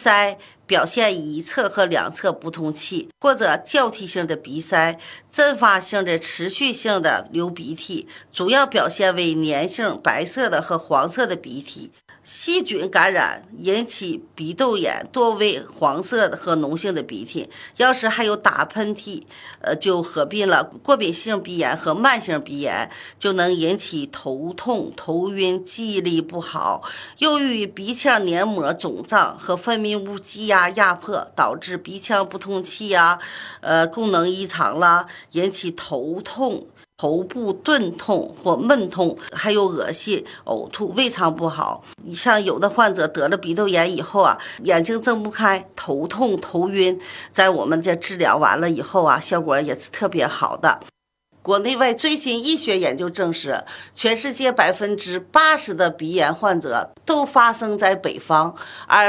塞表现一侧和两侧不通气，或者交替性的鼻塞、阵发性的持续性的流鼻涕，主要表现为粘性白色的和黄色的鼻涕。细菌感染引起鼻窦炎，多为黄色的和脓性的鼻涕。要是还有打喷嚏，就合并了过敏性鼻炎和慢性鼻炎，就能引起头痛、头晕、记忆力不好。由于鼻腔黏膜肿胀和分泌物积压压迫，导致鼻腔不通气啊，功能异常啦，引起头痛、头部钝痛或闷痛，还有恶心、呕吐、胃肠不好。像有的患者得了鼻窦炎以后啊，眼睛睁不开，头痛、头晕，在我们这治疗完了以后啊，效果也是特别好的。国内外最新医学研究证实，全世界80%的鼻炎患者都发生在北方，而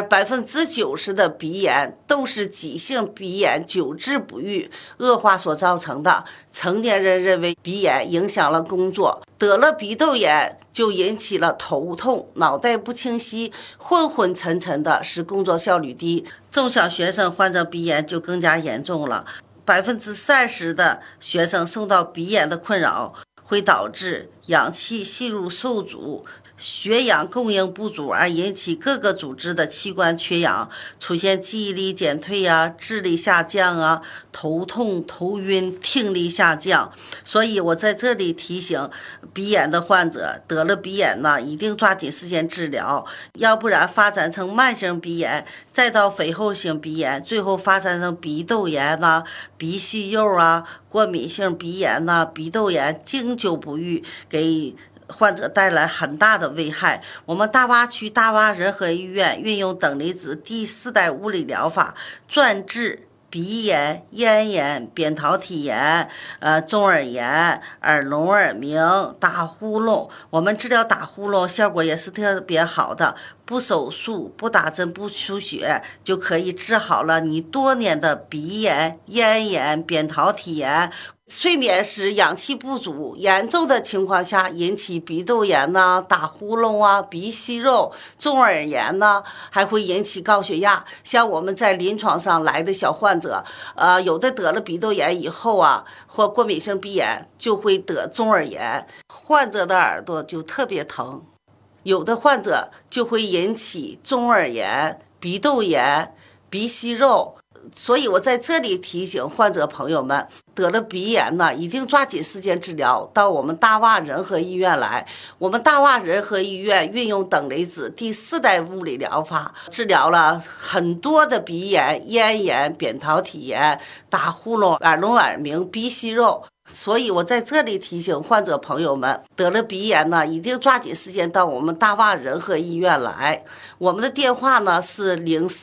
90%的鼻炎都是急性鼻炎久治不愈恶化所造成的。成年人认为鼻炎影响了工作，得了鼻窦炎就引起了头痛、脑袋不清晰、昏昏沉沉的，使工作效率低。中小学生患者鼻炎就更加严重了。30%的学生受到鼻炎的困扰，会导致氧气吸入受阻、血氧供应不足，而引起各个组织的器官缺氧，出现记忆力减退啊、智力下降啊、头痛、头晕、听力下降。所以我在这里提醒鼻炎的患者，得了鼻炎呢，一定抓紧时间治疗，要不然发展成慢性鼻炎，再到肥厚性鼻炎，最后发展成鼻窦炎呐、鼻息肉啊、过敏性鼻炎呐、鼻窦炎，经久不愈，给患者带来很大的危害。我们大洼区大洼仁和医院运用等离子第4代物理疗法，专治鼻炎、咽炎、扁桃体炎、中耳炎、耳聋耳鸣、打呼噜。我们治疗打呼噜效果也是特别好的，不手术、不打针、不输血就可以治好了你多年的鼻炎、咽炎、扁桃体炎。睡眠时氧气不足严重的情况下，引起鼻窦炎呐、打呼噜啊、鼻息肉、中耳炎呐，还会引起高血压。像我们在临床上来的小患者，有的得了鼻窦炎以后啊，或过敏性鼻炎，就会得中耳炎，患者的耳朵就特别疼。有的患者就会引起中耳炎、鼻窦炎、鼻息肉。所以我在这里提醒患者朋友们，得了鼻炎呢，一定抓紧时间治疗，到我们大洼仁和医院来。我们大洼仁和医院运用等离子第4代物理疗法，治疗了很多的鼻炎、咽炎、扁桃体炎、打呼噜、耳聋耳鸣、鼻息肉。所以我在这里提醒患者朋友们，得了鼻炎呢，一定抓紧时间到我们大洼仁和医院来。我们的电话呢是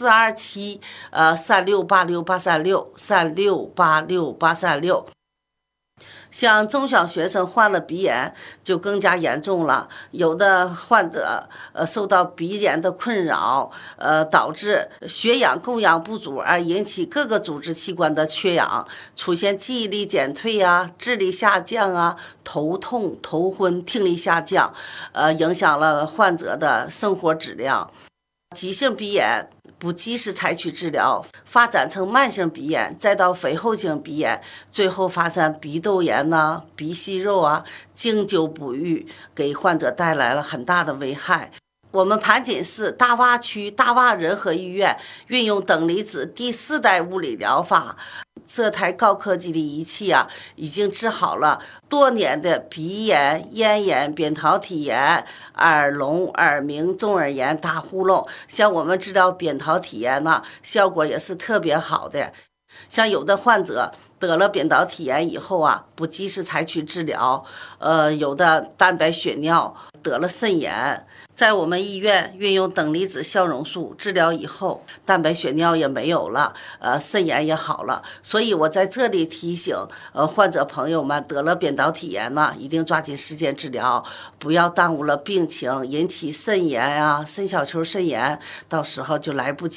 042736868363686836。像中小学生患了鼻炎就更加严重了，有的患者受到鼻炎的困扰，导致血氧供氧不足，而引起各个组织器官的缺氧，出现记忆力减退啊、智力下降啊、头痛、头昏、听力下降，影响了患者的生活质量。急性鼻炎不及时采取治疗，发展成慢性鼻炎，再到肥厚性鼻炎，最后发展鼻窦炎呐、鼻息肉啊，经久不愈，给患者带来了很大的危害。我们盘锦市大洼区大洼仁和医院运用等离子第4代物理疗法，这台高科技的仪器啊，已经治好了多年的鼻炎、咽炎、扁桃体炎、耳聋、耳鸣、中耳炎、打呼噜。像我们治疗扁桃体炎呢，效果也是特别好的。像有的患者得了扁桃体炎以后啊，不及时采取治疗，有的蛋白血尿，得了肾炎，在我们医院运用等离子消融术治疗以后，蛋白血尿也没有了，肾炎也好了。所以我在这里提醒患者朋友们，得了扁桃体炎呢，一定抓紧时间治疗，不要耽误了病情，引起肾炎啊、肾小球肾炎，到时候就来不及。